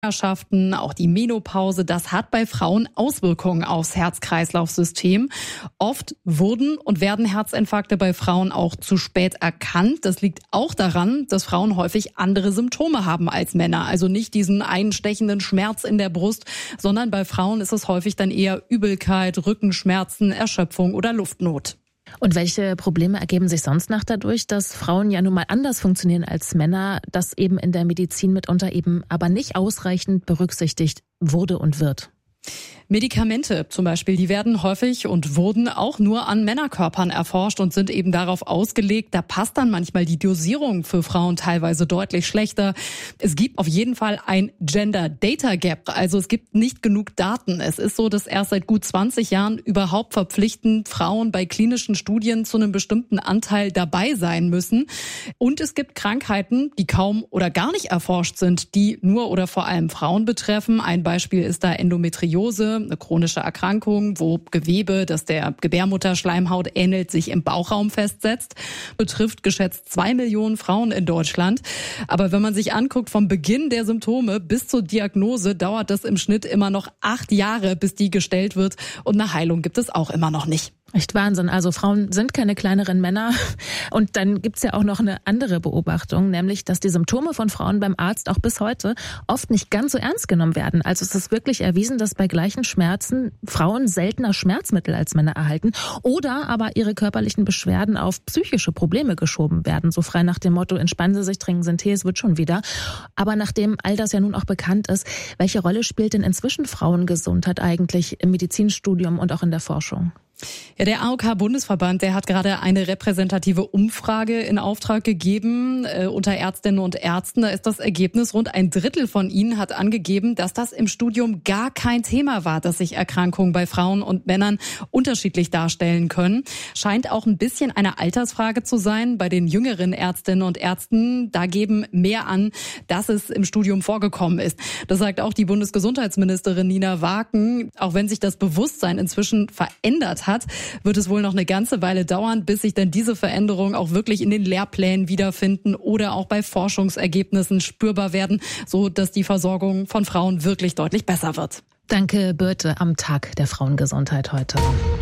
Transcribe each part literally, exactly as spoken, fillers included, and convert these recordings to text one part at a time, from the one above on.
Schwangerschaften, auch die Menopause, das hat bei Frauen Auswirkungen aufs Herz-Kreislauf-System. Oft wurden und werden Herzinfarkte bei Frauen auch zu spät erkannt. Das liegt auch daran, dass Frauen häufig andere Symptome haben als Männer. Also nicht diesen einstechenden Schmerz in der Brust, sondern bei Frauen ist es häufig dann eher Übelkeit, Rückenschmerzen, Erschöpfung oder Luftnot. Und welche Probleme ergeben sich sonst noch dadurch, dass Frauen ja nun mal anders funktionieren als Männer, das eben in der Medizin mitunter eben aber nicht ausreichend berücksichtigt wurde und wird? Medikamente zum Beispiel, die werden häufig und wurden auch nur an Männerkörpern erforscht und sind eben darauf ausgelegt. Da passt dann manchmal die Dosierung für Frauen teilweise deutlich schlechter. Es gibt auf jeden Fall ein Gender Data Gap, also es gibt nicht genug Daten. Es ist so, dass erst seit gut zwanzig Jahren überhaupt verpflichtend Frauen bei klinischen Studien zu einem bestimmten Anteil dabei sein müssen. Und es gibt Krankheiten, die kaum oder gar nicht erforscht sind, die nur oder vor allem Frauen betreffen. Ein Beispiel ist da Endometriose, eine chronische Erkrankung, wo Gewebe, das der Gebärmutterschleimhaut ähnelt, sich im Bauchraum festsetzt, betrifft geschätzt zwei Millionen Frauen in Deutschland. Aber wenn man sich anguckt, vom Beginn der Symptome bis zur Diagnose dauert das im Schnitt immer noch acht Jahre, bis die gestellt wird. Und eine Heilung gibt es auch immer noch nicht. Echt Wahnsinn. Also Frauen sind keine kleineren Männer. Und dann gibt's ja auch noch eine andere Beobachtung, nämlich, dass die Symptome von Frauen beim Arzt auch bis heute oft nicht ganz so ernst genommen werden. Also es ist wirklich erwiesen, dass bei gleichen Schmerzen Frauen seltener Schmerzmittel als Männer erhalten oder aber ihre körperlichen Beschwerden auf psychische Probleme geschoben werden. So frei nach dem Motto, entspannen Sie sich, trinken Sie einen Tee, es wird schon wieder. Aber nachdem all das ja nun auch bekannt ist, welche Rolle spielt denn inzwischen Frauengesundheit eigentlich im Medizinstudium und auch in der Forschung? Ja, der A O K-Bundesverband, der hat gerade eine repräsentative Umfrage in Auftrag gegeben äh, unter Ärztinnen und Ärzten. Da ist das Ergebnis, rund ein Drittel von ihnen hat angegeben, dass das im Studium gar kein Thema war, dass sich Erkrankungen bei Frauen und Männern unterschiedlich darstellen können. Scheint auch ein bisschen eine Altersfrage zu sein. Bei den jüngeren Ärztinnen und Ärzten, da geben mehr an, dass es im Studium vorgekommen ist. Das sagt auch die Bundesgesundheitsministerin Nina Waken. Auch wenn sich das Bewusstsein inzwischen verändert hat, wird es wohl noch eine ganze Weile dauern, bis sich denn diese Veränderungen auch wirklich in den Lehrplänen wiederfinden oder auch bei Forschungsergebnissen spürbar werden, so dass die Versorgung von Frauen wirklich deutlich besser wird. Danke, Birte, am Tag der Frauengesundheit heute.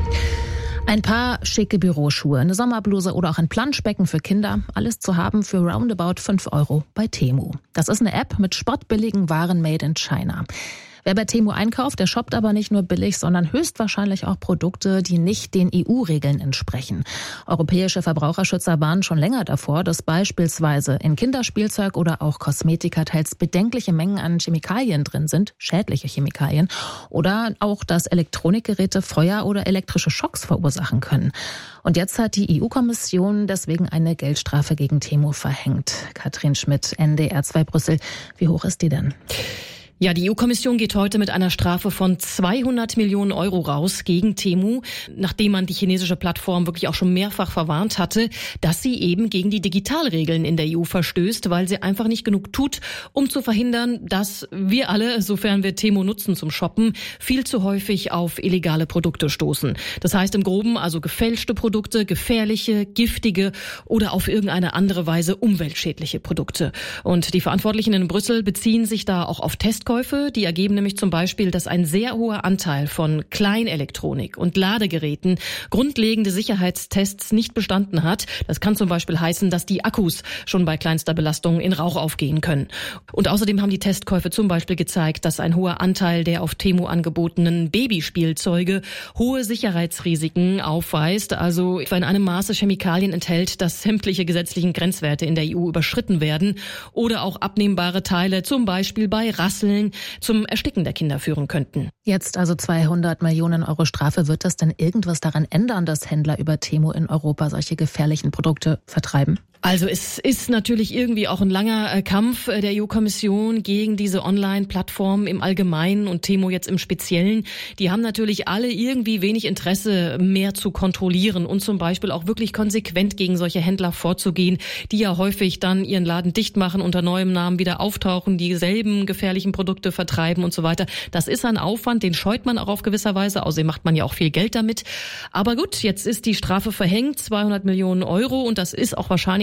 Ein paar schicke Büroschuhe, eine Sommerbluse oder auch ein Planschbecken für Kinder. Alles zu haben für roundabout fünf Euro bei Temu. Das ist eine App mit spottbilligen Waren made in China. Wer bei Temu einkauft, der shoppt aber nicht nur billig, sondern höchstwahrscheinlich auch Produkte, die nicht den E U-Regeln entsprechen. Europäische Verbraucherschützer warnen schon länger davor, dass beispielsweise in Kinderspielzeug oder auch Kosmetika teils bedenkliche Mengen an Chemikalien drin sind, schädliche Chemikalien, oder auch, dass Elektronikgeräte Feuer oder elektrische Schocks verursachen können. Und jetzt hat die E U-Kommission deswegen eine Geldstrafe gegen Temu verhängt. Katrin Schmidt, N D R zwei Brüssel. Wie hoch ist die denn? Ja, die E U-Kommission geht heute mit einer Strafe von zweihundert Millionen Euro raus gegen Temu, nachdem man die chinesische Plattform wirklich auch schon mehrfach verwarnt hatte, dass sie eben gegen die Digitalregeln in der E U verstößt, weil sie einfach nicht genug tut, um zu verhindern, dass wir alle, sofern wir Temu nutzen zum Shoppen, viel zu häufig auf illegale Produkte stoßen. Das heißt im Groben also gefälschte Produkte, gefährliche, giftige oder auf irgendeine andere Weise umweltschädliche Produkte. Und die Verantwortlichen in Brüssel beziehen sich da auch auf Testkäufe. Die ergeben nämlich zum Beispiel, dass ein sehr hoher Anteil von Kleinelektronik und Ladegeräten grundlegende Sicherheitstests nicht bestanden hat. Das kann zum Beispiel heißen, dass die Akkus schon bei kleinster Belastung in Rauch aufgehen können. Und außerdem haben die Testkäufe zum Beispiel gezeigt, dass ein hoher Anteil der auf Temu angebotenen Babyspielzeuge hohe Sicherheitsrisiken aufweist, also etwa in einem Maße Chemikalien enthält, dass sämtliche gesetzlichen Grenzwerte in der E U überschritten werden oder auch abnehmbare Teile zum Beispiel bei Rasseln zum Ersticken der Kinder führen könnten. Jetzt also zweihundert Millionen Euro Strafe. Wird das denn irgendwas daran ändern, dass Händler über Temu in Europa solche gefährlichen Produkte vertreiben? Also es ist natürlich irgendwie auch ein langer Kampf der E U-Kommission gegen diese Online-Plattformen im Allgemeinen und Temu jetzt im Speziellen. Die haben natürlich alle irgendwie wenig Interesse, mehr zu kontrollieren und zum Beispiel auch wirklich konsequent gegen solche Händler vorzugehen, die ja häufig dann ihren Laden dicht machen, unter neuem Namen wieder auftauchen, dieselben gefährlichen Produkte vertreiben und so weiter. Das ist ein Aufwand, den scheut man auch auf gewisser Weise. Außerdem macht man ja auch viel Geld damit. Aber gut, jetzt ist die Strafe verhängt, zweihundert Millionen Euro, und das ist auch wahrscheinlich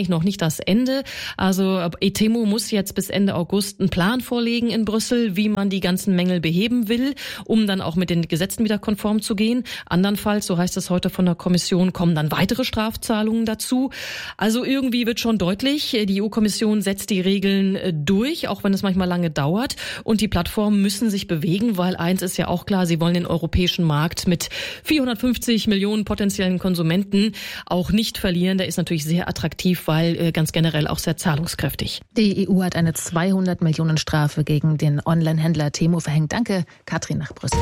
wahrscheinlich noch nicht das Ende. Also Etemo muss jetzt bis Ende August einen Plan vorlegen in Brüssel, wie man die ganzen Mängel beheben will, um dann auch mit den Gesetzen wieder konform zu gehen. Andernfalls, so heißt es heute von der Kommission, kommen dann weitere Strafzahlungen dazu. Also irgendwie wird schon deutlich, die E U-Kommission setzt die Regeln durch, auch wenn es manchmal lange dauert. Und die Plattformen müssen sich bewegen, weil eins ist ja auch klar, sie wollen den europäischen Markt mit vierhundertfünfzig Millionen potenziellen Konsumenten auch nicht verlieren. Der ist natürlich sehr attraktiv, weil äh, ganz generell auch sehr zahlungskräftig. Die E U hat eine zweihundert Millionen Strafe gegen den Online-Händler Temu verhängt. Danke, Katrin nach Brüssel.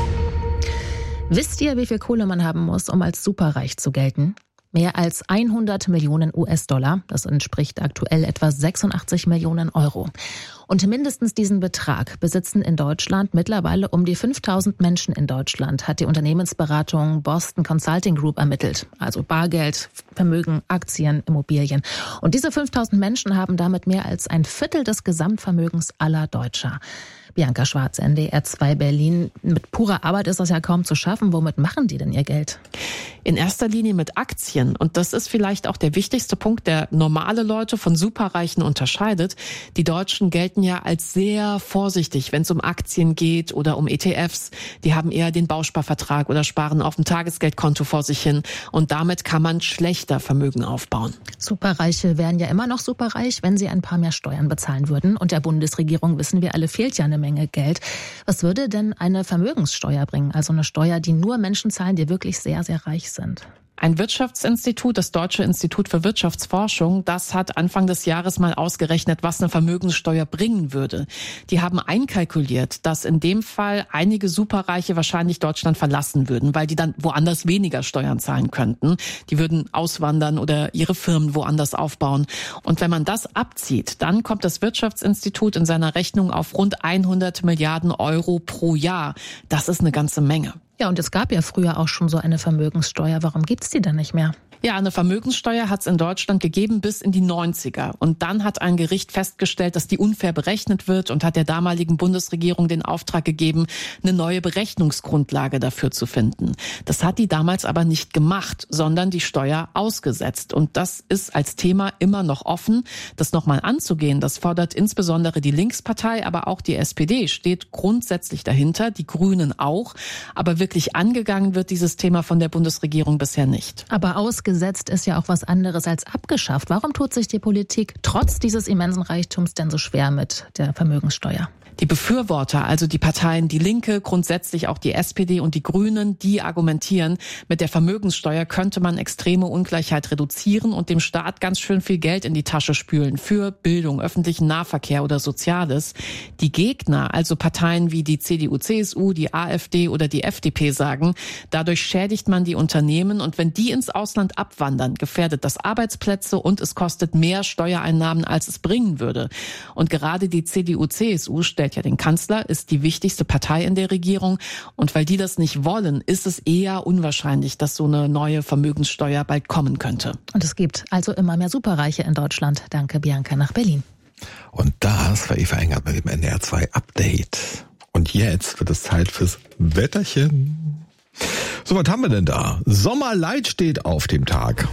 Wisst ihr, wie viel Kohle man haben muss, um als superreich zu gelten? Mehr als hundert Millionen U S-Dollar. Das entspricht aktuell etwa sechsundachtzig Millionen Euro. Und mindestens diesen Betrag besitzen in Deutschland mittlerweile um die fünftausend Menschen in Deutschland, hat die Unternehmensberatung Boston Consulting Group ermittelt. Also Bargeld, Vermögen, Aktien, Immobilien. Und diese fünftausend Menschen haben damit mehr als ein Viertel des Gesamtvermögens aller Deutscher. Bianca Schwarz, N D R zwei Berlin. Mit purer Arbeit ist das ja kaum zu schaffen. Womit machen die denn ihr Geld? In erster Linie mit Aktien. Und das ist vielleicht auch der wichtigste Punkt, der normale Leute von Superreichen unterscheidet. Die Deutschen gelten ja als sehr vorsichtig, wenn es um Aktien geht oder um E T Fs. Die haben eher den Bausparvertrag oder sparen auf dem Tagesgeldkonto vor sich hin. Und damit kann man schlechter Vermögen aufbauen. Superreiche wären ja immer noch superreich, wenn sie ein paar mehr Steuern bezahlen würden. Und der Bundesregierung, wissen wir alle, fehlt ja eine Menge Geld. Was würde denn eine Vermögenssteuer bringen? Also eine Steuer, die nur Menschen zahlen, die wirklich sehr, sehr reich sind. Ein Wirtschaftsinstitut, das Deutsche Institut für Wirtschaftsforschung, das hat Anfang des Jahres mal ausgerechnet, was eine Vermögenssteuer bringen würde. Die haben einkalkuliert, dass in dem Fall einige Superreiche wahrscheinlich Deutschland verlassen würden, weil die dann woanders weniger Steuern zahlen könnten. Die würden auswandern oder ihre Firmen woanders aufbauen. Und wenn man das abzieht, dann kommt das Wirtschaftsinstitut in seiner Rechnung auf rund hundert Milliarden Euro pro Jahr. Das ist eine ganze Menge. Ja, und es gab ja früher auch schon so eine Vermögenssteuer. Warum gibt's die denn nicht mehr? Ja, eine Vermögenssteuer hat es in Deutschland gegeben bis in die neunziger. Und dann hat ein Gericht festgestellt, dass die unfair berechnet wird und hat der damaligen Bundesregierung den Auftrag gegeben, eine neue Berechnungsgrundlage dafür zu finden. Das hat die damals aber nicht gemacht, sondern die Steuer ausgesetzt. Und das ist als Thema immer noch offen. Das nochmal anzugehen, das fordert insbesondere die Linkspartei, aber auch die S P D steht grundsätzlich dahinter, die Grünen auch. Aber wirklich angegangen wird dieses Thema von der Bundesregierung bisher nicht. Aber ausgesetzt ist ja auch was anderes als abgeschafft. Warum tut sich die Politik trotz dieses immensen Reichtums denn so schwer mit der Vermögenssteuer? Die Befürworter, also die Parteien Die Linke, grundsätzlich auch die S P D und die Grünen, die argumentieren, mit der Vermögenssteuer könnte man extremeUngleichheit reduzieren und dem Staat ganz schön viel Geld in die Tasche spülen für Bildung, öffentlichen Nahverkehr oder Soziales. Die Gegner, also Parteien wie die C D U C S U, die AfD oder die F D P sagen, dadurch schädigt man die Unternehmen und wenn die ins Ausland abwandern, gefährdet das Arbeitsplätze und es kostet mehr Steuereinnahmen, als es bringen würde. Und gerade die C D U C S U stellt ja den Kanzler, ist die wichtigste Partei in der Regierung. Und weil die das nicht wollen, ist es eher unwahrscheinlich, dass so eine neue Vermögenssteuer bald kommen könnte. Und es gibt also immer mehr Superreiche in Deutschland. Danke, Bianca, nach Berlin. Und das war Eva Engert mit dem N D R zwei Update. Und jetzt wird es Zeit fürs Wetterchen. So, was haben wir denn da? Sommerlight steht auf dem Tag.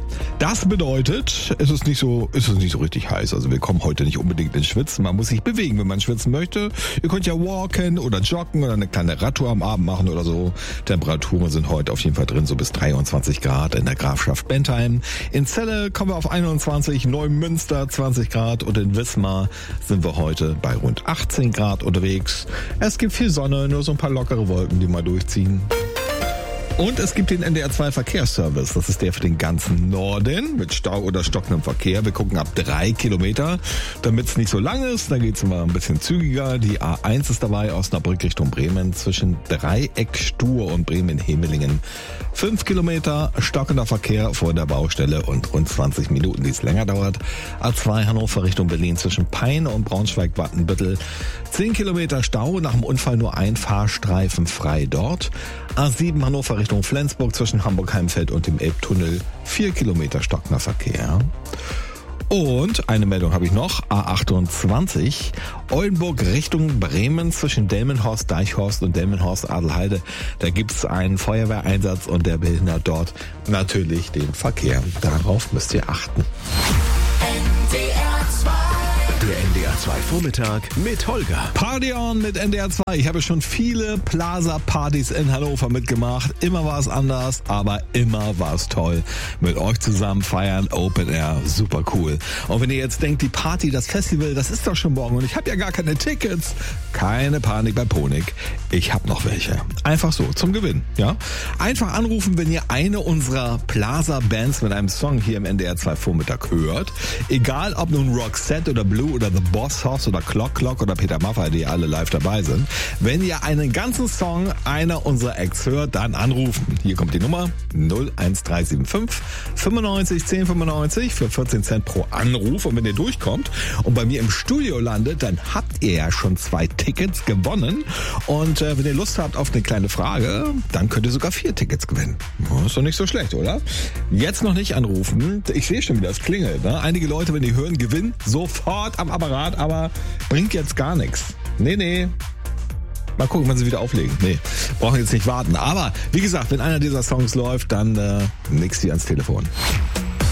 Das bedeutet, es ist nicht so, es ist nicht so richtig heiß. Also wir kommen heute nicht unbedingt ins Schwitzen. Man muss sich bewegen, wenn man schwitzen möchte. Ihr könnt ja walken oder joggen oder eine kleine Radtour am Abend machen oder so. Temperaturen sind heute auf jeden Fall drin, so bis dreiundzwanzig Grad in der Grafschaft Bentheim. In Celle kommen wir auf einundzwanzig, Neumünster zwanzig Grad und in Wismar sind wir heute bei rund achtzehn Grad unterwegs. Es gibt viel Sonne, nur so ein paar lockere Wolken, die mal durchziehen. Und es gibt den N D R zwei Verkehrsservice. Das ist der für den ganzen Norden mit Stau oder stockendem Verkehr. Wir gucken ab drei Kilometer, damit es nicht so lang ist. Dann geht es mal ein bisschen zügiger. Die A eins ist dabei, Osnabrück Richtung Bremen zwischen Dreieck-Stur und Bremen-Hemelingen. Fünf Kilometer stockender Verkehr vor der Baustelle und rund zwanzig Minuten, die es länger dauert. A zwei Hannover Richtung Berlin zwischen Peine und Braunschweig-Wattenbüttel. Zehn Kilometer Stau, nach dem Unfall nur ein Fahrstreifen frei dort. A sieben Hannover Richtung Flensburg zwischen Hamburg-Heimfeld und dem Elbtunnel. Vier Kilometer stockender Verkehr. Und eine Meldung habe ich noch. A achtundzwanzig, Oldenburg Richtung Bremen zwischen Delmenhorst, Deichhorst und Delmenhorst-Adelheide. Da gibt es einen Feuerwehreinsatz und der behindert dort natürlich den Verkehr. Darauf müsst ihr achten. zwei Vormittag mit Holger. Party on mit N D R zwei. Ich habe schon viele Plaza-Partys in Hannover mitgemacht. Immer war es anders, aber immer war es toll. Mit euch zusammen feiern, Open Air, super cool. Und wenn ihr jetzt denkt, die Party, das Festival, das ist doch schon morgen und ich habe ja gar keine Tickets. Keine Panik bei Ponik. Ich habe noch welche. Einfach so, zum Gewinn. Ja? Einfach anrufen, wenn ihr eine unserer Plaza-Bands mit einem Song hier im N D R zwei Vormittag hört. Egal ob nun Roxette oder Blue oder The Boss Hoss oder Clock Clock oder Peter Maffay, die alle live dabei sind. Wenn ihr einen ganzen Song einer unserer Acts hört, dann anrufen. Hier kommt die Nummer null eins drei sieben fünf fünfundneunzig zehn fünfundneunzig für vierzehn Cent pro Anruf. Und wenn ihr durchkommt und bei mir im Studio landet, dann habt ihr ja schon zwei Tickets gewonnen. Und äh, wenn ihr Lust habt auf eine kleine Frage, dann könnt ihr sogar vier Tickets gewinnen. Ist doch nicht so schlecht, oder? Jetzt noch nicht anrufen. Ich sehe schon, wie das klingelt. Ne? Einige Leute, wenn die hören, gewinnen sofort am Apparat, aber bringt jetzt gar nichts. Nee, nee. Mal gucken, wann sie wieder auflegen. Nee, brauchen jetzt nicht warten. Aber wie gesagt, wenn einer dieser Songs läuft, dann äh, nix hier ans Telefon.